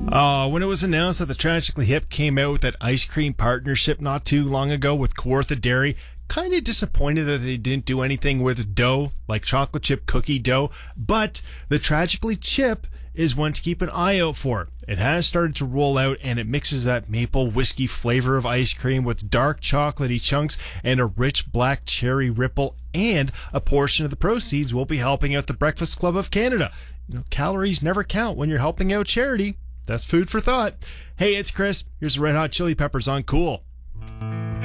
When it was announced that the Tragically Hip came out with that ice cream partnership not too long ago with Kawartha Dairy, kind of disappointed that they didn't do anything with dough, like chocolate chip cookie dough, but the Tragically Chip is one to keep an eye out for. It has started to roll out, and it mixes that maple whiskey flavor of ice cream with dark chocolatey chunks and a rich black cherry ripple, and a portion of the proceeds will be helping out the Breakfast Club of Canada. Calories never count when you're helping out charity. That's food for thought. Hey, it's Chris. Here's the Red Hot Chili Peppers on Cool.